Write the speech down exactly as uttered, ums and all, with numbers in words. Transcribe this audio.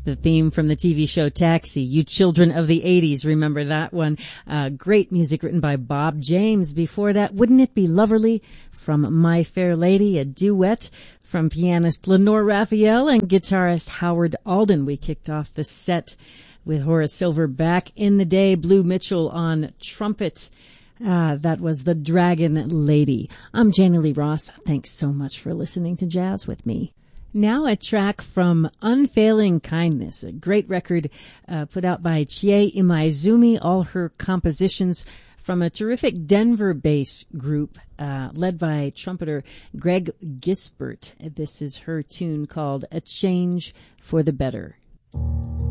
The theme from the T V show Taxi. You children of the eighties, remember that one. Uh, great music written by Bob James. Before that, Wouldn't It Be Loverly from My Fair Lady, a duet from pianist Lenore Raphael and guitarist Howard Alden. We kicked off the set with Horace Silver back in the day, Blue Mitchell on trumpet. Uh, that was The Dragon Lady. I'm Janie Lee Ross. Thanks so much for listening to Jazz with me. Now a track from Unfailing Kindness, a great record uh, put out by Chie Imaizumi, all her compositions from a terrific Denver-based group uh, led by trumpeter Greg Gisbert. This is her tune called A Change for the Better.